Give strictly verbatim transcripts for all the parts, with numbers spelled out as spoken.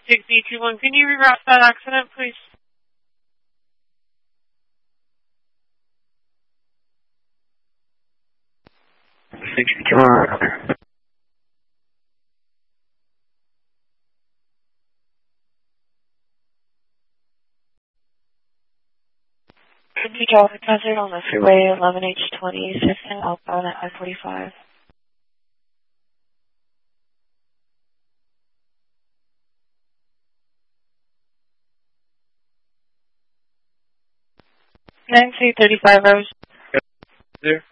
six eight two one. Can you reroute that accident, please? six eight two one. Could be traffic hazard on the freeway eleven H twenty, fifteen outbound at I forty-five. nine three thirty-five Rose. There.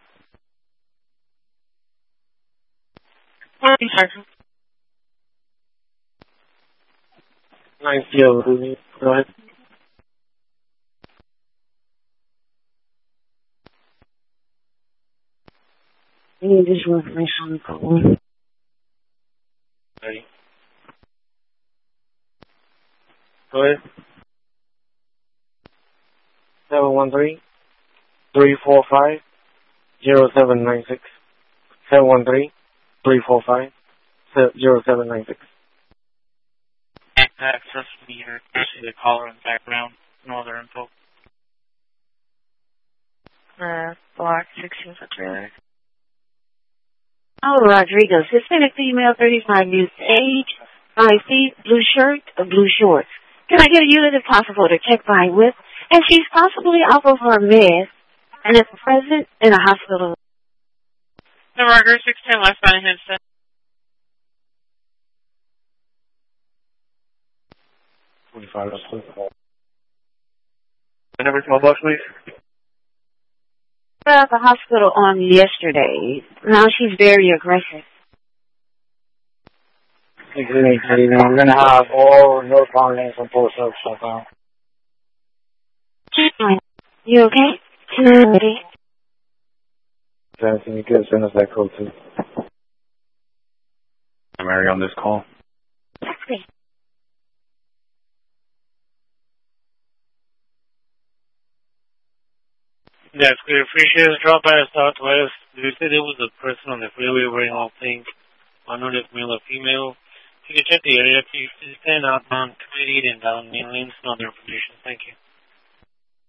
Morning, Sergeant. nine zero. Go ahead. I need additional information on the call. Ready. Go ahead. seven one three, three four five, zero seven nine six. seven one three, three four five, zero seven nine six. Access meter. See the caller in the background. No other info. Uh, block sixteen for trailer. Oh, Rodriguez. Hispanic female, thirty-five years age, five feet, blue shirt, or blue shorts. Can I get a unit if possible to check by with? And she's possibly off of her meds and at present in a hospital. The Roger six ten westbound Hempstead. twenty-five, that's twenty-five. The number twelve bucks, please. At the hospital on yesterday. Now she's very aggressive. We're going to have all no comments on post up shut down. You okay? Ready? Can you could send us that code too? I'm Mary on this call. Okay. That's good. Appreciate the drop by the Southwest. They said it was a person on the freeway wearing all pink. Unknown if male or female. If you can check the area, please stand outbound twenty-eight and down main lanes and other information. Thank you.